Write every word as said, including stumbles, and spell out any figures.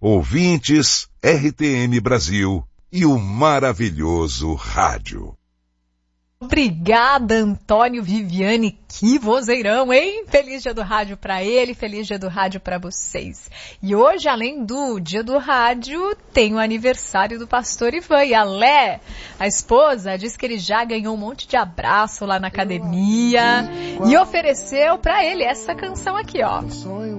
ouvintes, R T M Brasil e o maravilhoso rádio. Obrigada, Antônio Viviane, que vozeirão, hein? Feliz Dia do Rádio para ele, feliz Dia do Rádio para vocês. E hoje, além do Dia do Rádio, tem o aniversário do pastor Ivan. E a Lé, a esposa, diz que ele já ganhou um monte de abraço lá na academia e ofereceu para ele essa canção aqui, ó.